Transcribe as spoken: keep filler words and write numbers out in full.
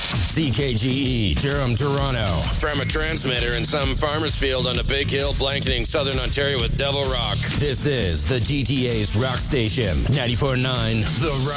C K G E, Durham, Toronto. From a transmitter in some farmer's field on a big hill blanketing southern Ontario with Devil Rock. This is the G T A's rock station, ninety-four point nine The Rock.